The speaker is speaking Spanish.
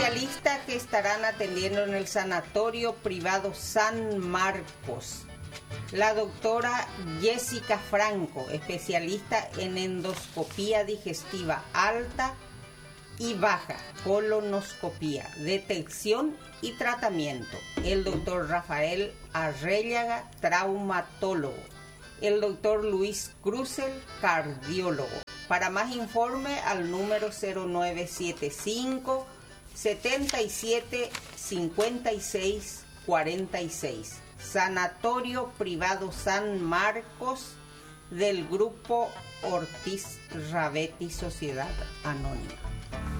especialistas que estarán atendiendo en el Sanatorio Privado San Marcos. La doctora Jessica Franco, especialista en endoscopía digestiva alta y baja, colonoscopía, detección y tratamiento. El doctor Rafael Arrellaga, traumatólogo. El doctor Luis Cruzel, cardiólogo. Para más informe al número 0975 77 56 46. Sanatorio Privado San Marcos del Grupo Ortiz Rabetti Sociedad Anónima.